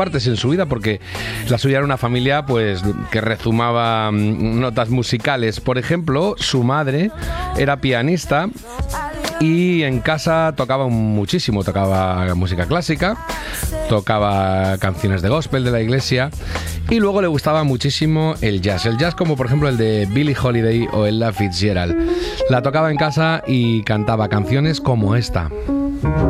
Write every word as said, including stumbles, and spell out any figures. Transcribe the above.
partes en su vida, porque la suya era una familia pues que rezumaba notas musicales. Por ejemplo, su madre era pianista y en casa tocaba muchísimo, tocaba música clásica, tocaba canciones de gospel de la iglesia y luego le gustaba muchísimo el jazz, el jazz como por ejemplo el de Billie Holiday o Ella Fitzgerald. La tocaba en casa y cantaba canciones como esta.